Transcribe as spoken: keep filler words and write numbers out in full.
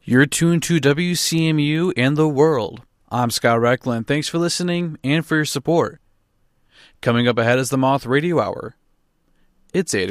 You're tuned to W C M U and the world. I'm Scott Reckland. Thanks for listening and for your support. Coming up ahead is the Moth Radio Hour. It's eight